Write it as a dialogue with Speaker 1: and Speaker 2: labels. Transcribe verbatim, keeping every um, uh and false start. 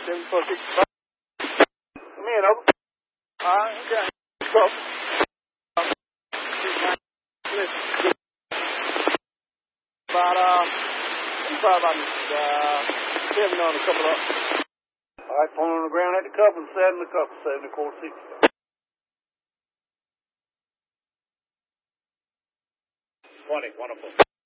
Speaker 1: seven four six five. Come in, over. All right, okay. Cup. About, uh, probably about, uh, seven on a couple up. All right, phone on the ground at the cup and seven the cup, seventy-four sixty.
Speaker 2: twenty, wonderful.